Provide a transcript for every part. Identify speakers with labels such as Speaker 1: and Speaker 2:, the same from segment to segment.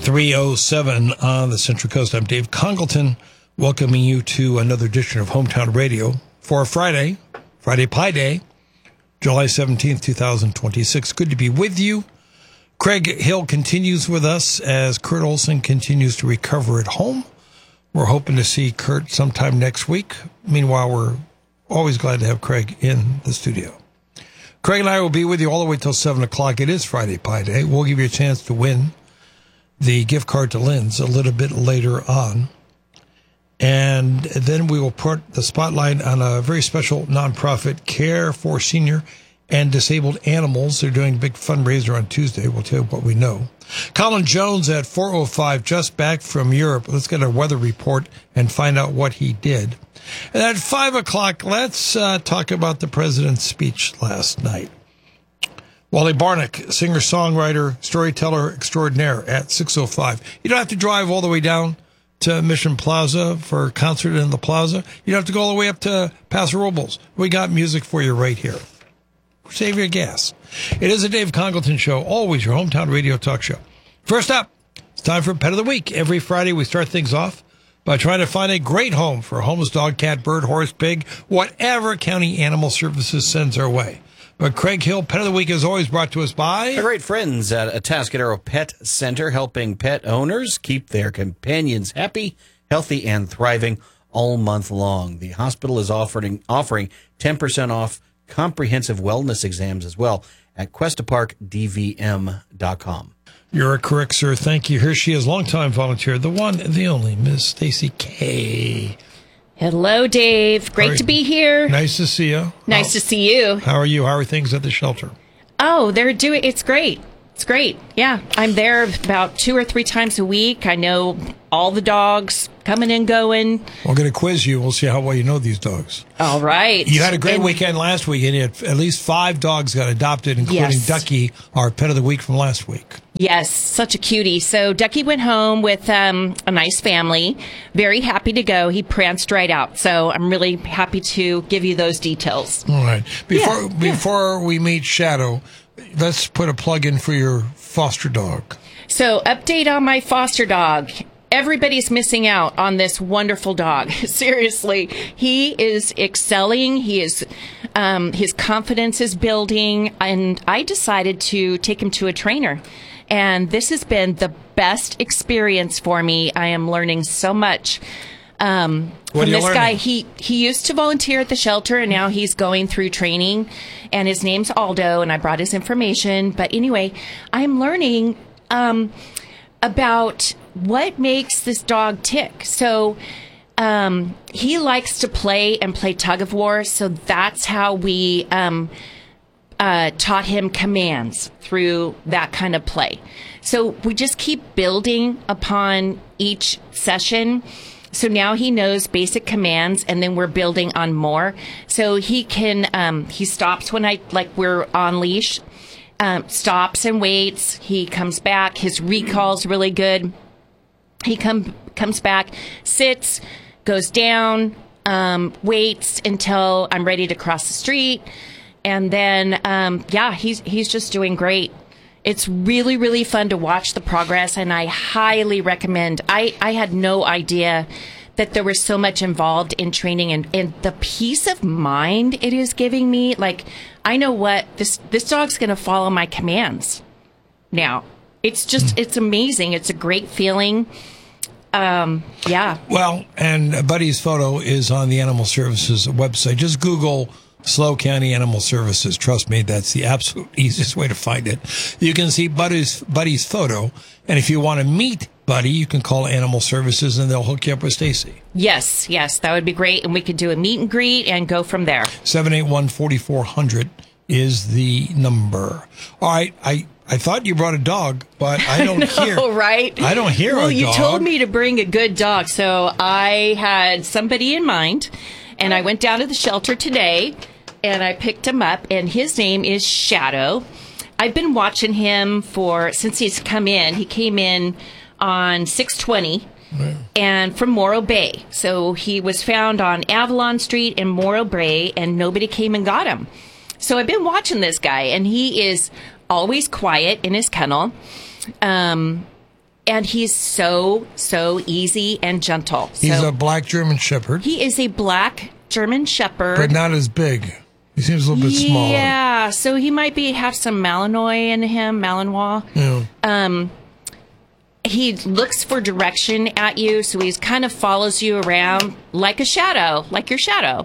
Speaker 1: 3:07 on the Central Coast. I'm Dave Congleton, welcoming you to another edition of Hometown Radio for Friday Pie Day, July 17th, 2026. Good to be with you. Craig Hill continues with us as Kurt Olson continues to recover at home. We're hoping to see Kurt sometime next week. Meanwhile, we're always glad to have Craig in the studio. Craig and I will be with you all the way till 7 o'clock. It is Friday Pie Day. We'll give you a chance to win the gift card to Lynn's a little bit later on. And then we will put the spotlight on a very special nonprofit, Care for Senior and Disabled Animals. They're doing a big fundraiser on Tuesday. We'll tell you what we know. Colin Jones at 4:05, just back from Europe. Let's get a weather report and find out what he did. And at 5 o'clock, let's talk about the president's speech last night. Wally Barnick, singer-songwriter, storyteller extraordinaire at 6:05. You don't have to drive all the way down to Mission Plaza for a concert in the plaza. You don't have to go all the way up to Paso Robles. We got music for you right here. Save your gas. It is a Dave Congleton show, always your hometown radio talk show. First up, it's time for Pet of the Week. Every Friday we start things off by trying to find a great home for a homeless dog, cat, bird, horse, pig, whatever County Animal Services sends our way. But Craig Hill, Pet of the Week, is always brought to us by
Speaker 2: our great friends at Atascadero Pet Center, helping pet owners keep their companions happy, healthy, and thriving all month long. The hospital is offering 10% off comprehensive wellness exams as well at questaparkdvm.com.
Speaker 1: You're correct, sir. Thank you. Here she is, longtime volunteer, the one, the only, Miss Stacy K.
Speaker 3: Hello, Dave. Great to be here.
Speaker 1: Nice to see you.
Speaker 3: Nice to see you.
Speaker 1: How are you? How are things at the shelter?
Speaker 3: Oh, it's great. It's great. Yeah, I'm there about 2 or 3 times a week. I know all the dogs coming and going.
Speaker 1: We're going to quiz you. We'll see how well you know these dogs.
Speaker 3: All right.
Speaker 1: You had a great weekend last week, and at least 5 dogs got adopted, including Ducky, our Pet of the Week from last week.
Speaker 3: Yes, such a cutie. So Ducky went home with a nice family. Very happy to go. He pranced right out. So I'm really happy to give you those details.
Speaker 1: All right. Before we meet Shadow, let's put a plug in for your foster dog.
Speaker 3: So update on my foster dog. Everybody's missing out on this wonderful dog. Seriously, he is excelling. He is, his confidence is building, and I decided to take him to a trainer. And this has been the best experience for me. I am learning so much from this guy. He used to volunteer at the shelter, and now he's going through training. And his name's Aldo, and I brought his information. But anyway, I'm learning about what makes this dog tick. So he likes to play tug of war. So that's how we taught him commands through that kind of play. So we just keep building upon each session. So now he knows basic commands, and then we're building on more. So he can, he stops when we're on leash, stops and waits. He comes back. His recall's really good. He comes back, sits, goes down, waits until I'm ready to cross the street. And then, he's just doing great. It's really, really fun to watch the progress, and I highly recommend. I had no idea that there was so much involved in training and the peace of mind it is giving me. Like, I know what, this dog's going to follow my commands now. It's just, it's amazing. It's a great feeling.
Speaker 1: Well, and Buddy's photo is on the Animal Services website. Just Google SLO County Animal Services. Trust me, that's the absolute easiest way to find it. You can see Buddy's photo, and if you want to meet Buddy, you can call Animal Services, and they'll hook you up with Stacy.
Speaker 3: Yes, that would be great, and we could do a meet and greet and go from there.
Speaker 1: 781-4400 is the number. All right, I thought you brought a dog, but I don't hear.
Speaker 3: Right?
Speaker 1: I don't hear a dog.
Speaker 3: Well, you told me to bring a good dog, so I had somebody in mind, and I went down to the shelter today, and I picked him up, and his name is Shadow. I've been watching him since he's come in. He came in on 6/20 and from Morro Bay. So he was found on Avalon Street in Morro Bay, and nobody came and got him. So I've been watching this guy, and he is always quiet in his kennel. And he's so easy and gentle.
Speaker 1: He's a black German Shepherd.
Speaker 3: He is a black German Shepherd.
Speaker 1: But not as big. He seems a little bit smaller.
Speaker 3: Yeah, so he might have some Malinois in him, Malinois.
Speaker 1: Yeah.
Speaker 3: He looks for direction at you, so he kind of follows you around like a shadow, like your shadow.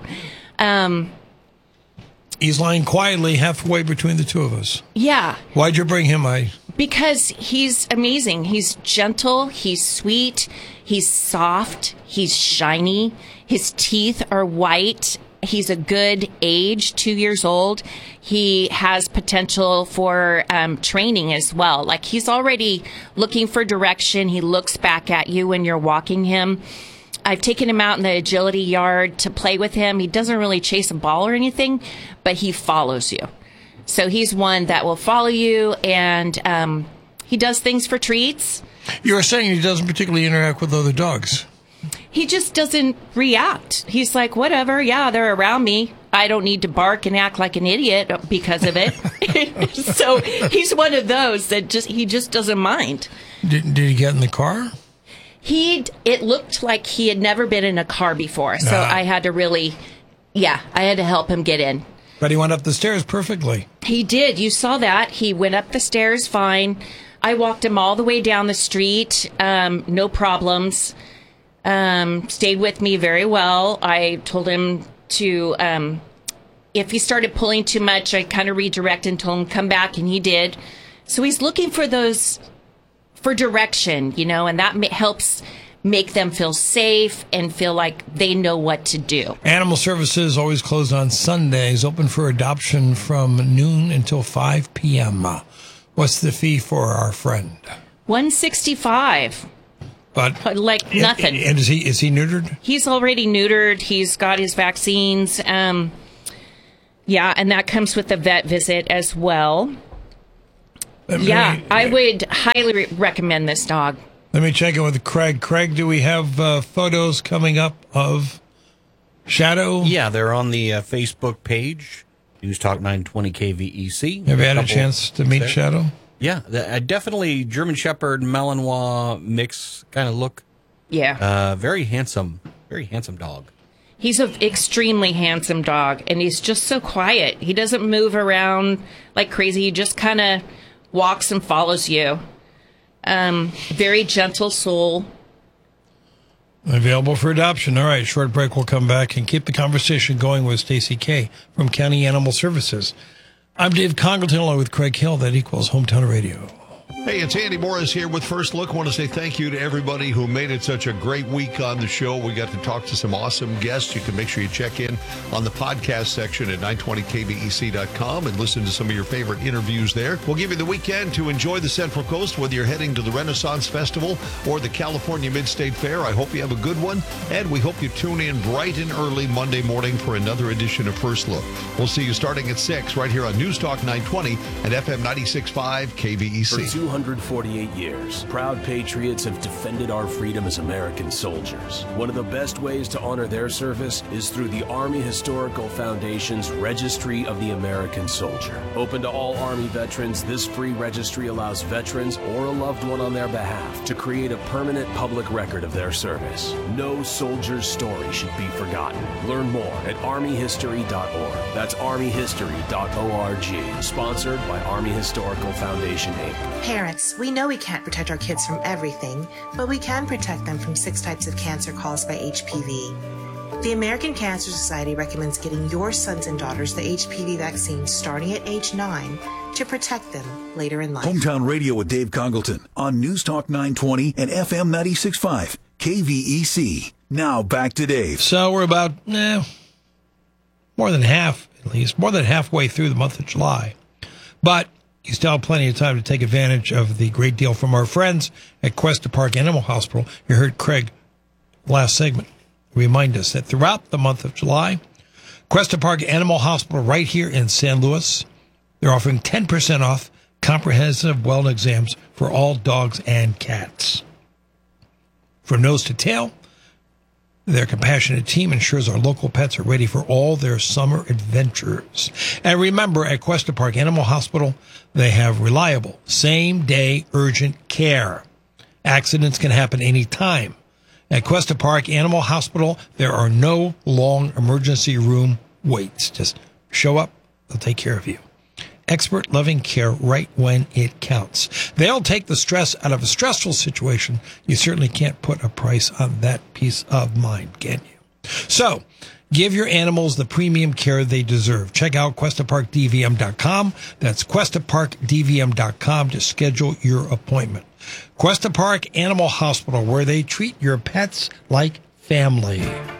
Speaker 1: He's lying quietly halfway between the two of us.
Speaker 3: Yeah.
Speaker 1: Why'd you bring him?
Speaker 3: Because he's amazing. He's gentle. He's sweet. He's soft. He's shiny. His teeth are white. He's a good age, 2 years old. He has potential for training as well. Like, he's already looking for direction. He looks back at you when you're walking him. I've taken him out in the agility yard to play with him. He doesn't really chase a ball or anything, but he follows you. So he's one that will follow you, and he does things for treats.
Speaker 1: You were saying he doesn't particularly interact with other dogs.
Speaker 3: He just doesn't react. He's like, whatever, yeah, they're around me. I don't need to bark and act like an idiot because of it. So he's one of those that he just doesn't mind.
Speaker 1: Did he get in the car?
Speaker 3: It looked like he had never been in a car before. So I had to I had to help him get in.
Speaker 1: But he went up the stairs perfectly.
Speaker 3: He did. You saw that. He went up the stairs fine. I walked him all the way down the street. No problems. Stayed with me very well. I told him to, if he started pulling too much, I kind of redirected and told him come back, and he did. So he's looking for direction, and that helps make them feel safe and feel like they know what to do.
Speaker 1: Animal Services always closed on Sundays, open for adoption from noon until 5 p.m. What's the fee for our friend?
Speaker 3: $165.
Speaker 1: But
Speaker 3: like nothing.
Speaker 1: And is he neutered?
Speaker 3: He's already neutered. He's got his vaccines. And that comes with the vet visit as well. I would highly recommend this dog.
Speaker 1: Let me check in with Craig. Craig, do we have photos coming up of Shadow?
Speaker 2: Yeah, they're on the Facebook page, News Talk 920 KVEC.
Speaker 1: Have you had a chance to meet Shadow?
Speaker 2: Yeah, definitely German Shepherd, Malinois mix kind of look.
Speaker 3: Yeah.
Speaker 2: Very handsome dog.
Speaker 3: He's an extremely handsome dog, and he's just so quiet. He doesn't move around like crazy. He just kind of walks and follows you. Very gentle soul.
Speaker 1: Available for adoption. All right, short break. We'll come back and keep the conversation going with Stacy Kay from County Animal Services. I'm Dave Congleton along with Craig Hill. That equals Hometown Radio.
Speaker 4: Hey, it's Andy Morris here with First Look. I want to say thank you to everybody who made it such a great week on the show. We got to talk to some awesome guests. You can make sure you check in on the podcast section at 920kbec.com and listen to some of your favorite interviews there. We'll give you the weekend to enjoy the Central Coast, whether you're heading to the Renaissance Festival or the California Mid-State Fair. I hope you have a good one, and we hope you tune in bright and early Monday morning for another edition of First Look. We'll see you starting at 6 right here on News Talk 920 and FM 96.5 KVEC.
Speaker 5: 248 years, proud patriots have defended our freedom as American soldiers. One of the best ways to honor their service is through the Army Historical Foundation's Registry of the American Soldier. Open to all Army veterans, this free registry allows veterans or a loved one on their behalf to create a permanent public record of their service. No soldier's story should be forgotten. Learn more at armyhistory.org. That's armyhistory.org. Sponsored by Army Historical Foundation, Inc.
Speaker 6: Parents, we know we can't protect our kids from everything, but we can protect them from 6 types of cancer caused by HPV. The American Cancer Society recommends getting your sons and daughters the HPV vaccine starting at age 9 to protect them later in life.
Speaker 7: Hometown Radio with Dave Congleton on News Talk 920 and FM 96.5 KVEC. Now back to Dave.
Speaker 1: So we're about more than halfway through the month of July. But you still have plenty of time to take advantage of the great deal from our friends at Cuesta Park Animal Hospital. You heard Craig last segment remind us that throughout the month of July, Cuesta Park Animal Hospital right here in San Luis, they're offering 10% off comprehensive wellness exams for all dogs and cats. From nose to tail, their compassionate team ensures our local pets are ready for all their summer adventures. And remember, at Cuesta Park Animal Hospital, they have reliable, same-day urgent care. Accidents can happen anytime. At Cuesta Park Animal Hospital, there are no long emergency room waits. Just show up, they'll take care of you. Expert loving care right when it counts. They'll take the stress out of a stressful situation. You certainly can't put a price on that peace of mind, can you? So, give your animals the premium care they deserve. Check out QuestaParkDVM.com. That's QuestaParkDVM.com to schedule your appointment. Cuesta Park Animal Hospital, where they treat your pets like family.